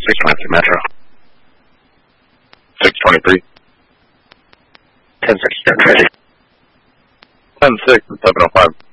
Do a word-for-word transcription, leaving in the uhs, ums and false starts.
six twenty-three Metro. six twenty-three. ten six, get ready. ten six, seven oh five.